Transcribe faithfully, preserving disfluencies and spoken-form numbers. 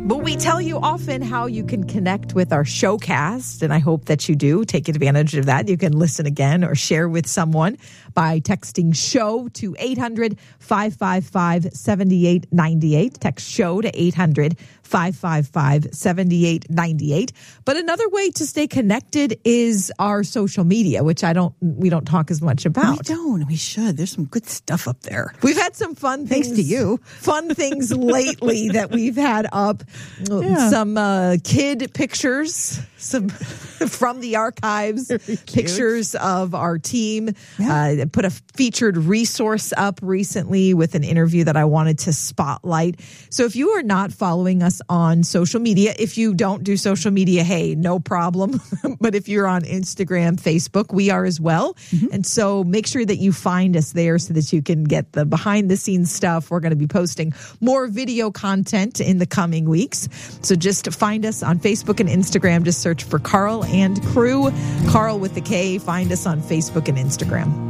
But we tell you often how you can connect with our showcast, and I hope that you do. Take advantage of that. You can listen again or share with someone by texting SHOW to eight hundred, five five five, seven eight nine eight. Text SHOW to eight hundred, five five five, seven eight nine eight. But another way to stay connected is our social media, which I don't we don't talk as much about. We don't. We should. There's some good stuff up there. We've had some fun things. Thanks to you. Fun things lately that we've had up. Yeah. Some uh, kid pictures, some from the archives, pictures of our team. Yeah. Uh, put a featured resource up recently with an interview that I wanted to spotlight. So if you are not following us on social media, if you don't do social media, hey, no problem. But if you're on Instagram, Facebook, we are as well. Mm-hmm. And so make sure that you find us there so that you can get the behind the scenes stuff. We're going to be posting more video content in the coming weeks. So just find us on Facebook and Instagram. Just search for Karl and Crew. Karl with the K. Find us on Facebook and Instagram.